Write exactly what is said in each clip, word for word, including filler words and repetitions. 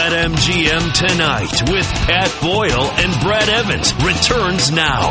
BetMGM Tonight with Pat Boyle and Brad Evans returns now.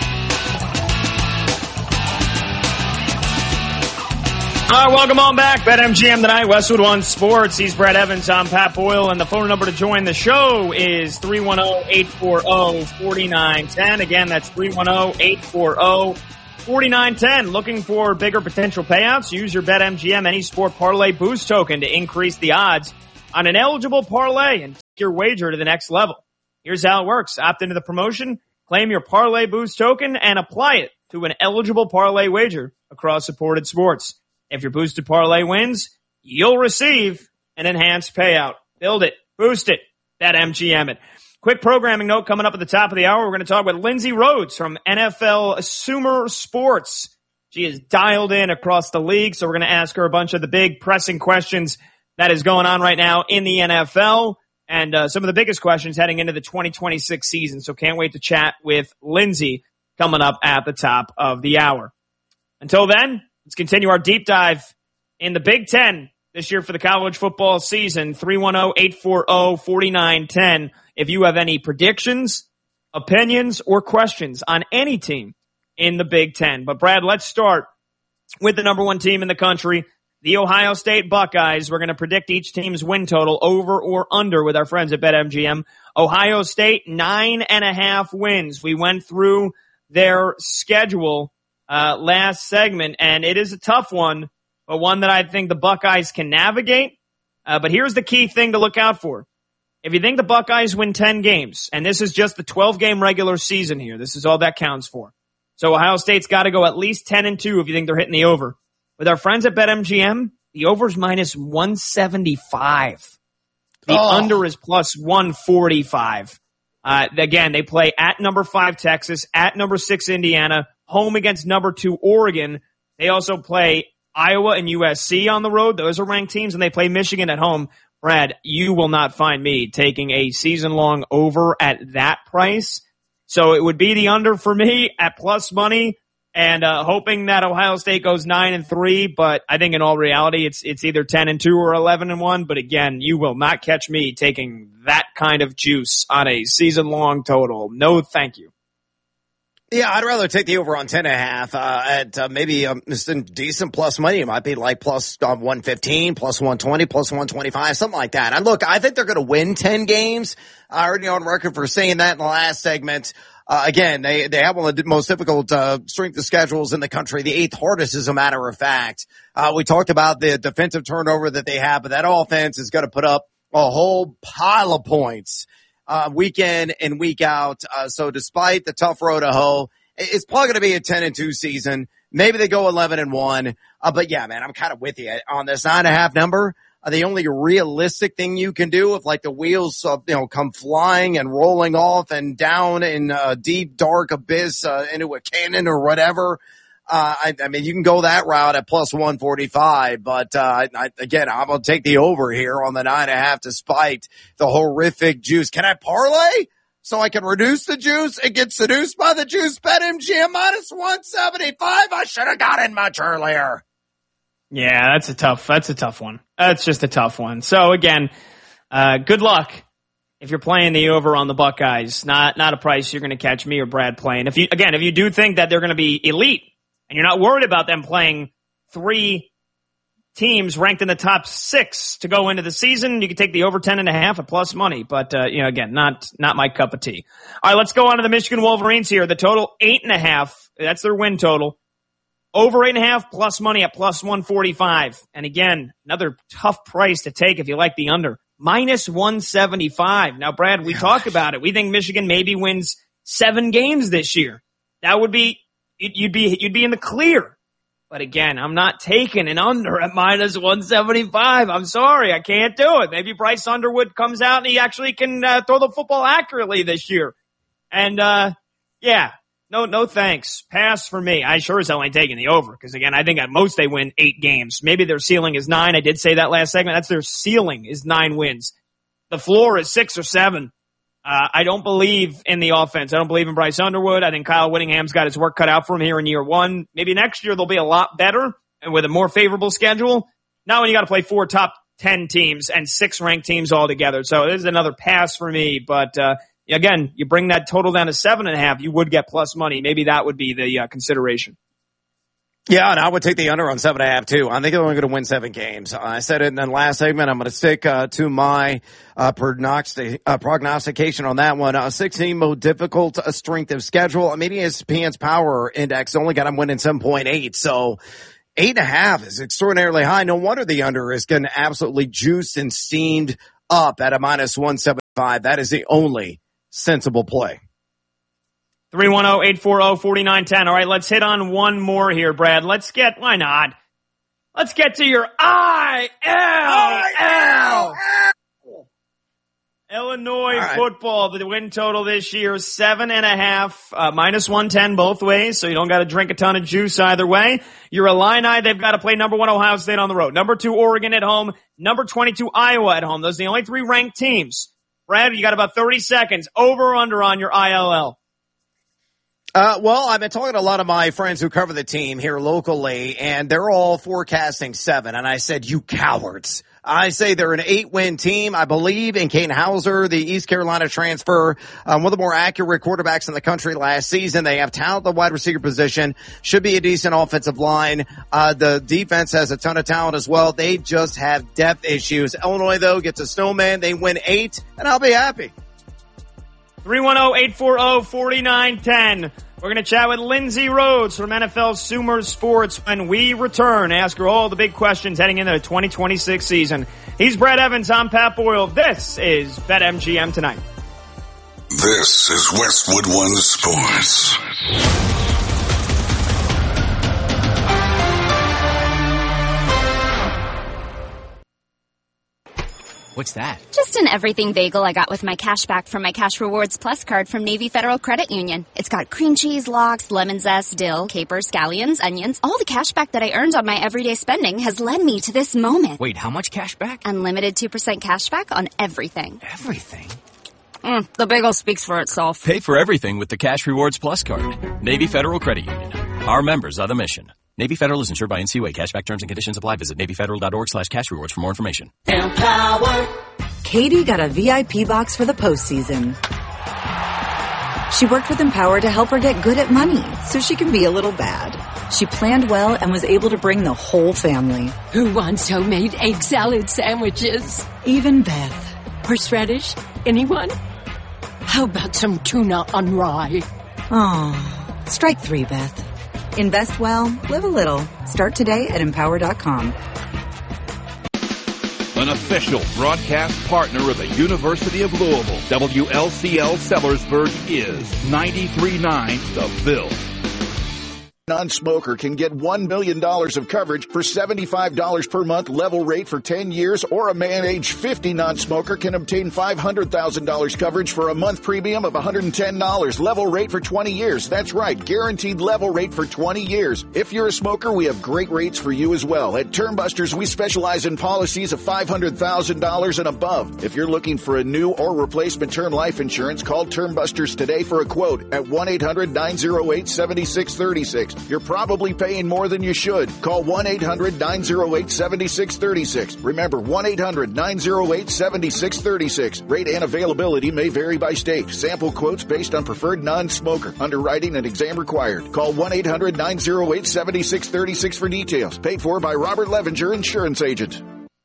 All right, welcome on back. BetMGM Tonight, Westwood One Sports. He's Brad Evans. I'm Pat Boyle, and the phone number to join the show is three one zero, eight four zero, four nine one zero. Again, that's three one zero, eight four zero, four nine one zero. Looking for bigger potential payouts? Use your BetMGM Any Sport Parlay Boost token to increase the odds on an eligible parlay and take your wager to the next level. Here's how it works. Opt into the promotion, claim your Parlay Boost token, and apply it to an eligible parlay wager across supported sports. If your boosted parlay wins, you'll receive an enhanced payout. Build it. Boost it. BetMGM it. Quick programming note coming up at the top of the hour. We're going to talk with Lindsay Rhodes from N F L Sumer Sports. She is dialed in across the league, so we're going to ask her a bunch of the big pressing questions that is going on right now in the N F L and uh, some of the biggest questions heading into the twenty twenty-six season. So can't wait to chat with Lindsay coming up at the top of the hour. Until then, let's continue our deep dive in the Big Ten this year for the college football season. three one zero, eight four zero, four nine one zero. If you have any predictions, opinions, or questions on any team in the Big Ten. But Brad, let's start with the number one team in the country, the Ohio State Buckeyes. We're going to predict each team's win total over or under with our friends at BetMGM. Ohio State, nine and a half wins. We went through their schedule uh last segment, and it is a tough one, but one that I think the Buckeyes can navigate. Uh, but here's the key thing to look out for. If you think the Buckeyes win ten games, and this is just the twelve-game regular season here, this is all that counts for. So Ohio State's got to go at least ten and two if you think they're hitting the over. With our friends at BetMGM, the over's minus one seventy-five. The oh. under is plus one forty-five. Uh, again, they play at number five Texas, at number six Indiana, home against number two Oregon. They also play Iowa and U S C on the road. Those are ranked teams, and they play Michigan at home. Brad, you will not find me taking a season-long over at that price. So it would be the under for me at plus money, and uh, hoping that Ohio State goes nine and three. But I think in all reality, it's it's either ten and two or eleven and one. But again, you will not catch me taking that kind of juice on a season-long total. No, thank you. Yeah, I'd rather take the over on ten and a half, uh, at, uh, maybe, um, some decent plus money. It might be like plus, uh, one fifteen, plus one twenty, plus one twenty-five, something like that. And look, I think they're going to win ten games. I already on record for saying that in the last segment. Uh, again, they, they have one of the most difficult, uh, strength of schedules in the country. The eighth hardest, as a matter of fact. Uh, we talked about the defensive turnover that they have, but that offense is going to put up a whole pile of points. Uh, week in and week out. Uh, so despite the tough road to hoe, it's probably going to be a ten and two season. Maybe they go eleven and one. Uh, but yeah, man, I'm kind of with you on this nine and a half number. Uh, the only realistic thing you can do if like the wheels, uh, you know, come flying and rolling off and down in a deep, dark abyss, uh, into a cannon or whatever. Uh, I, I mean, you can go that route at plus one forty-five, but, uh, I, again, I'm going to take the over here on the nine and a half despite the horrific juice. Can I parlay so I can reduce the juice and get seduced by the juice? BetMGM minus one seventy-five. I should have got in much earlier. Yeah, that's a tough, that's a tough one. That's just a tough one. So again, uh, good luck if you're playing the over on the Buckeyes. Not, not a price you're going to catch me or Brad playing. If you, again, if you do think that they're going to be elite, and you're not worried about them playing three teams ranked in the top six to go into the season, you can take the over ten and a half at plus money. But, uh, you know, again, not, not my cup of tea. All right, let's go on to the Michigan Wolverines here. The total eight and a half. That's their win total. Over eight and a half plus money at plus one forty-five. And again, another tough price to take if you like the under. Minus one seventy-five. Now, Brad, we talk about it. We think Michigan maybe wins seven games this year. That would be, You'd be, you'd be in the clear. But again, I'm not taking an under at minus one seventy-five. I'm sorry. I can't do it. Maybe Bryce Underwood comes out and he actually can uh, throw the football accurately this year. And, uh, yeah, no, no thanks. Pass for me. I sure as hell ain't taking the over. Cause again, I think at most they win eight games. Maybe their ceiling is nine. I did say that last segment. That's their ceiling is nine wins. The floor is six or seven. Uh, I don't believe in the offense. I don't believe in Bryce Underwood. I think Kyle Whittingham's got his work cut out for him here in year one. Maybe next year they'll be a lot better and with a more favorable schedule. Now when you got to play four top ten teams and six ranked teams altogether. So this is another pass for me. But uh, again, you bring that total down to seven and a half, you would get plus money. Maybe that would be the uh, consideration. Yeah, and I would take the under on seven and a half too. I think they're only going to win seven games. I said it in the last segment. I'm going to stick uh, to my uh, prognostic, uh, prognostication on that one. Uh, sixteen most difficult uh, strength of schedule. I mean, E S P N's power index only got them winning seven point eight. So eight and a half is extraordinarily high. No wonder the under is getting absolutely juiced and steamed up at a minus one seventy-five. That is the only sensible play. three one zero, eight four zero, four nine one zero. All right, let's hit on one more here, Brad. Let's get, why not? Let's get to your I L L. Illinois right. Football, the win total this year, seven and a half, uh, minus one ten both ways, so you don't got to drink a ton of juice either way. Your Illini, they've got to play number one Ohio State on the road, number two Oregon at home, number twenty-two Iowa at home. Those are the only three ranked teams. Brad, you got about thirty seconds. Over or under on your I L L? Uh, well, I've been talking to a lot of my friends who cover the team here locally, and they're all forecasting seven. And I said, you cowards. I say they're an eight-win team. I believe in Kane Hauser, the East Carolina transfer, um, one of the more accurate quarterbacks in the country last season. They have talent at the wide receiver position. Should be a decent offensive line. Uh, the defense has a ton of talent as well. They just have depth issues. Illinois, though, gets a snowman. They win eight, and I'll be happy. three one zero, eight four zero, four nine one zero. We're going to chat with Lindsay Rhodes from N F L Sumer Sports when we return. Ask her all the big questions heading into the twenty twenty-six season. He's Brad Evans. I'm Pat Boyle. This is BetMGM Tonight. This is Westwood One Sports. What's that? Just an everything bagel I got with my cash back from my Cash Rewards Plus card from Navy Federal Credit Union. It's got cream cheese, lox, lemon zest, dill, capers, scallions, onions. All the cash back that I earned on my everyday spending has led me to this moment. Wait, how much cash back? Unlimited two percent cash back on everything. Everything? Mm, the bagel speaks for itself. Pay for everything with the Cash Rewards Plus card. Navy Federal Credit Union. Our members are the mission. Navy Federal is insured by N C U A. Cashback terms and conditions apply. Visit Navy Federal dot org slash cash rewards for more information. Empower. Katie got a V I P box for the postseason. She worked with Empower to help her get good at money so she can be a little bad. She planned well and was able to bring the whole family. Who wants homemade egg salad sandwiches? Even Beth. Horseradish? Anyone? How about some tuna on rye? Oh, strike three, Beth. Invest well, live a little. Start today at empower dot com. An official broadcast partner of the University of Louisville, W L C L Sellersburg is ninety-three point nine The Ville. Non-smoker can get one million dollars of coverage for seventy-five dollars per month level rate for ten years, or a man age fifty non-smoker can obtain five hundred thousand dollars coverage for a month premium of one hundred ten dollars level rate for twenty years. That's right, guaranteed level rate for twenty years. If you're a smoker, we have great rates for you as well. At Termbusters, we specialize in policies of five hundred thousand dollars and above. If you're looking for a new or replacement term life insurance, call Termbusters today for a quote at one eight hundred, nine oh eight, seven six three six. You're probably paying more than you should. Call one eight hundred, nine oh eight, seven six three six. Remember, one eight hundred, nine oh eight, seven six three six. Rate and availability may vary by state. Sample quotes based on preferred non-smoker. Underwriting and exam required. Call one eight hundred, nine oh eight, seven six three six for details. Paid for by Robert Levinger, Insurance Agent.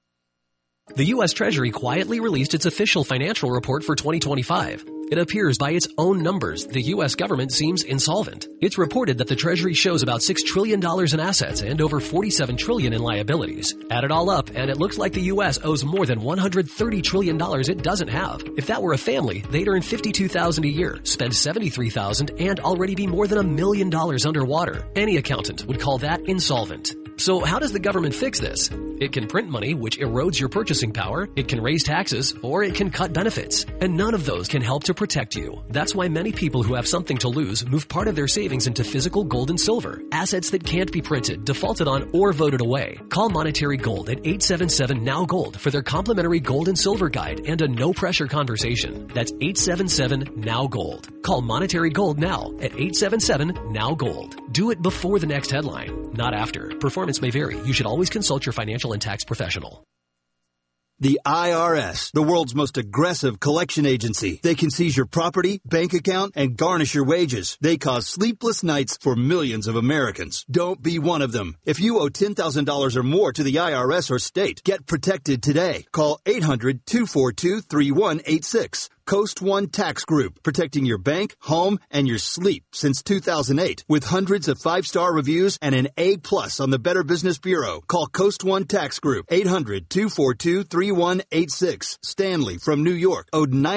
The U S Treasury quietly released its official financial report for twenty twenty-five. It appears by its own numbers, the U S government seems insolvent. It's reported that the Treasury shows about six trillion dollars in assets and over forty-seven trillion dollars in liabilities. Add it all up, and it looks like the U S owes more than one hundred thirty trillion dollars it doesn't have. If that were a family, they'd earn fifty-two thousand dollars a year, spend seventy-three thousand dollars, and already be more than a million dollars underwater. Any accountant would call that insolvent. So how does the government fix this? It can print money, which erodes your purchasing power, it can raise taxes, or it can cut benefits. And none of those can help to protect you. That's why many people who have something to lose move part of their savings into physical gold and silver, assets that can't be printed, defaulted on, or voted away. Call Monetary Gold at eight seven seven, N O W Gold for their complimentary gold and silver guide and a no-pressure conversation. That's eight seven seven, N O W Gold. Call Monetary Gold now at eight seven seven, N O W Gold. Do it before the next headline, not after. Performance may vary. You should always consult your financial and tax professional. The I R S, the world's most aggressive collection agency. They can seize your property, bank account, and garnish your wages. They cause sleepless nights for millions of Americans. Don't be one of them. If you owe ten thousand dollars or more to the I R S or state, get protected today. Call eight hundred, two four two, three one eight six. Coast One Tax Group, protecting your bank, home, and your sleep since two thousand eight. With hundreds of five-star reviews and an A plus on the Better Business Bureau. Call Coast One Tax Group, eight hundred, two four two, three one eight six. Stanley from New York owed nine